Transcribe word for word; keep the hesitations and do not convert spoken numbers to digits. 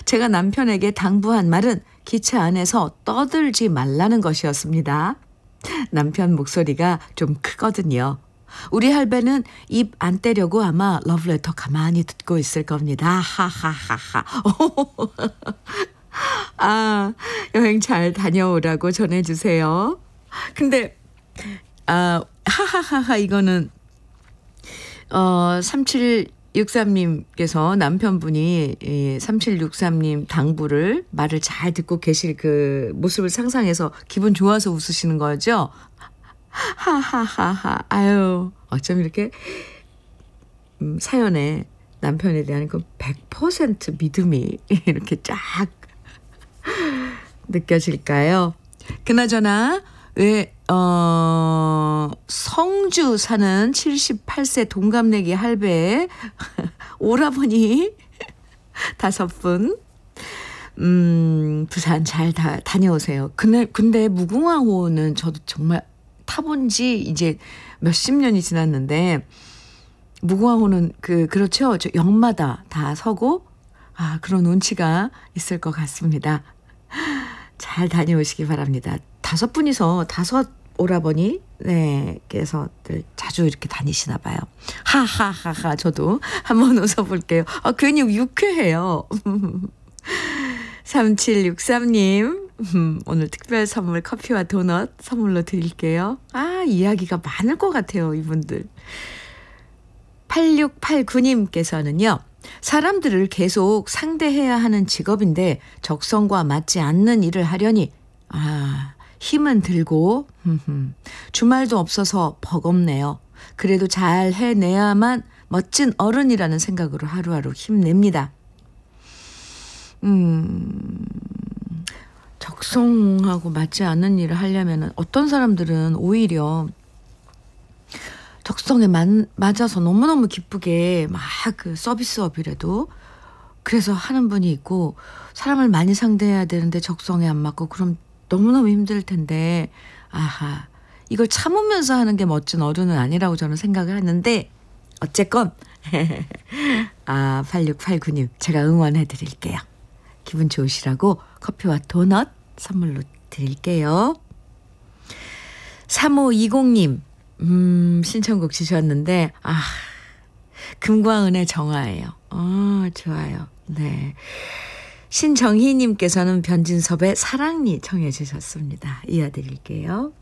제가 남편에게 당부한 말은 기차 안에서 떠들지 말라는 것이었습니다. 남편 목소리가 좀 크거든요. 우리 할배는 입 안 떼려고 아마 러브레터 가만히 듣고 있을 겁니다. 하하하하. 아, 여행 잘 다녀오라고 전해주세요. 근데 아, 하하하하 이거는 어, 삼칠육삼님께서 남편분이 이 삼칠육삼님 당부를 말을 잘 듣고 계실 그 모습을 상상해서 기분 좋아서 웃으시는 거죠? 하하하하. 아유, 어쩜 이렇게 음, 사연에 남편에 대한 그 백 퍼센트 믿음이 이렇게 쫙 느껴질까요? 그나저나 왜 어, 성주 사는 칠십팔 세 동갑내기 할배 오라버니 다섯 분 음, 부산 잘 다, 다녀오세요. 근데, 근데 무궁화호는 저도 정말 타본 지 이제 몇십 년이 지났는데 무궁화호는 그 그렇죠. 저 역마다 다 서고 아, 그런 운치가 있을 것 같습니다. 잘 다녀오시기 바랍니다. 다섯 분이서 다섯 오라버니 네께서들 자주 이렇게 다니시나 봐요. 하하하하 저도 한번 웃어볼게요. 아, 괜히 유쾌해요. 삼칠육삼님 음, 오늘 특별 선물 커피와 도넛 선물로 드릴게요. 아, 이야기가 많을 것 같아요, 이분들. 팔육팔구님께서는요. 사람들을 계속 상대해야 하는 직업인데 적성과 맞지 않는 일을 하려니 아, 힘은 들고 주말도 없어서 버겁네요. 그래도 잘 해내야만 멋진 어른이라는 생각으로 하루하루 힘냅니다. 음... 적성하고 맞지 않는 일을 하려면 어떤 사람들은 오히려 적성에 맞, 맞아서 너무너무 기쁘게 막 그 서비스업이라도 그래서 하는 분이 있고 사람을 많이 상대해야 되는데 적성에 안 맞고 그럼 너무너무 힘들 텐데 아하 이걸 참으면서 하는 게 멋진 어른은 아니라고 저는 생각을 하는데 어쨌건 아 팔육팔구님 제가 응원해 드릴게요. 기분 좋으시라고 커피와 도넛 선물로 드릴게요. 삼오이공님 음, 신청곡 주셨는데 아 금과 은의 정화예요. 아 좋아요. 네. 신정희님께서는 변진섭의 사랑니 청해 주셨습니다. 이어드릴게요.